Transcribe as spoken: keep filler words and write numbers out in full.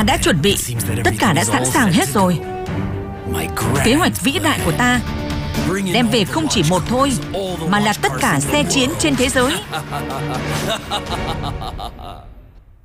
ta đã chuẩn bị, tất cả đã sẵn sàng hết rồi. Kế hoạch vĩ đại của ta đem về không chỉ một thôi, mà là tất cả xe chiến trên thế giới.